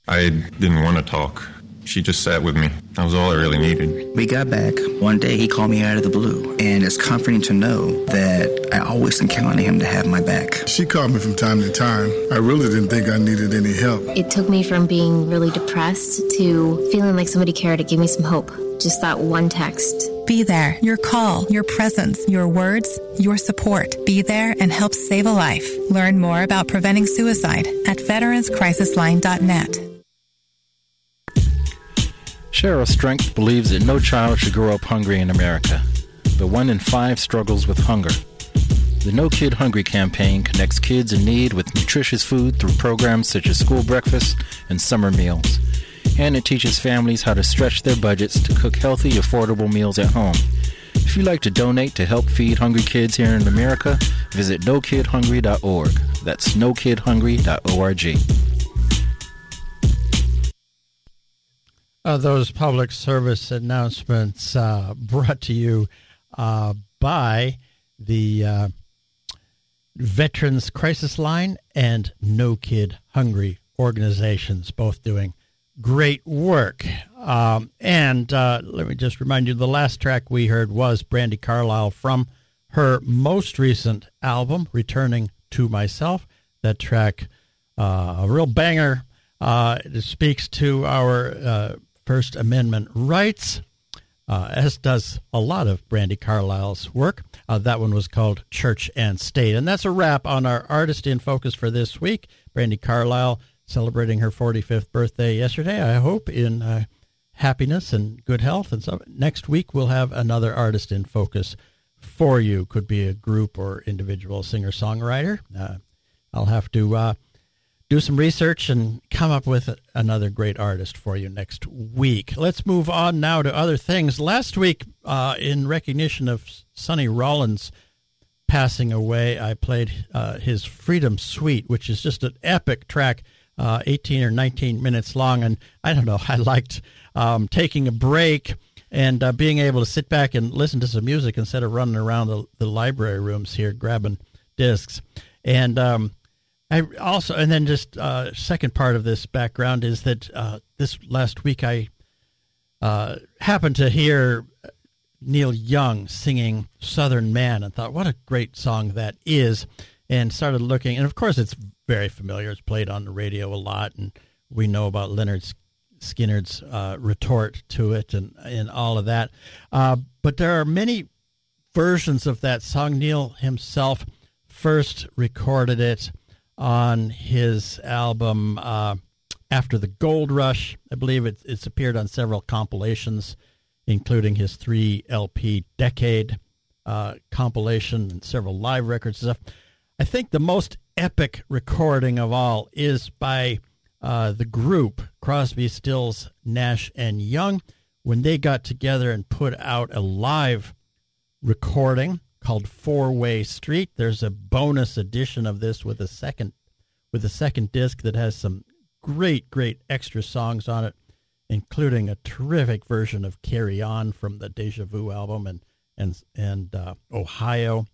I didn't want to talk. She just sat with me. That was all I really needed. We got back. One day he called me out of the blue, and it's comforting to know that I always can count on him to have my back. She called me from time to time. I really didn't think I needed any help. It took me from being really depressed to feeling like somebody cared. It gave me some hope. Just that one text. Be there. Your call, your presence, your words, your support. Be there and help save a life. Learn more about preventing suicide at veteranscrisisline.net. Cheryl Strength believes that no child should grow up hungry in America, but 1 in 5 struggles with hunger. The No Kid Hungry campaign connects kids in need with nutritious food through programs such as school breakfast and summer meals. And it teaches families how to stretch their budgets to cook healthy, affordable meals at home. If you'd like to donate to help feed hungry kids here in America, visit nokidhungry.org. That's nokidhungry.org. Those public service announcements brought to you by the Veterans Crisis Line and No Kid Hungry organizations, both doing great work. And let me just remind you, the last track we heard was Brandi Carlile from her most recent album, Returning to Myself. That track, a real banger. It speaks to our First Amendment rights, as does a lot of Brandi Carlile's work. That one was called Church and State. And that's a wrap on our Artist in Focus for this week. Brandi Carlile celebrating her 45th birthday yesterday, I hope, in happiness and good health. And so next week we'll have another Artist in Focus for you. Could be a group or individual singer-songwriter. I'll have to do some research and come up with another great artist for you next week. Let's move on now to other things. Last week, in recognition of Sonny Rollins passing away, I played his Freedom Suite, which is just an epic track, 18 or 19 minutes long. And I don't know, I liked taking a break and being able to sit back and listen to some music instead of running around the library rooms here grabbing discs. And I also, and then just second part of this background is that this last week I happened to hear Neil Young singing Southern Man and thought, what a great song that is, and started looking. And, of course, it's very familiar. It's played on the radio a lot, and we know about Lynyrd Skynyrd's retort to it and all of that. But there are many versions of that song. Neil himself first recorded it on his album After the Gold Rush. I believe it's appeared on several compilations, including his 3-LP Decade compilation and several live records and stuff. I think the most epic recording of all is by the group Crosby, Stills, Nash and Young, when they got together and put out a live recording called Four-Way Street. There's a bonus edition of this with a second disc that has some great extra songs on it, including a terrific version of Carry On from the Deja Vu album and Ohio.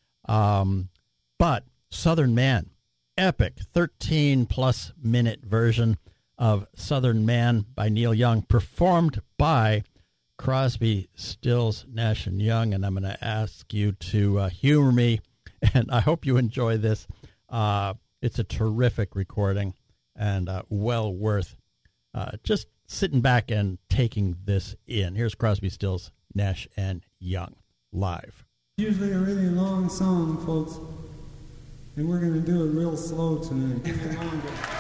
But Southern Man, epic 13+ minute version of Southern Man by Neil Young, performed by Crosby, Stills, Nash and Young, and I'm going to ask you to humor me, and I hope you enjoy this. It's a terrific recording and well worth just sitting back and taking this in. Here's Crosby, Stills, Nash and Young live. Usually a really long song, folks, and we're going to do it real slow tonight.